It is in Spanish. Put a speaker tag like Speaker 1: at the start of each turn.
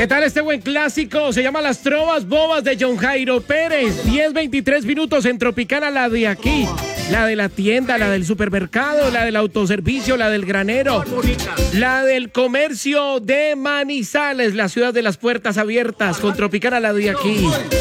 Speaker 1: ¿Qué tal este buen clásico? Se llama Las Trovas Bobas de John Jairo Pérez. 10:23 minutos en Tropicana, la de aquí, la de la tienda, la del supermercado, la del autoservicio, la del granero, la del comercio de Manizales, la ciudad de las puertas abiertas, con Tropicana, la de aquí.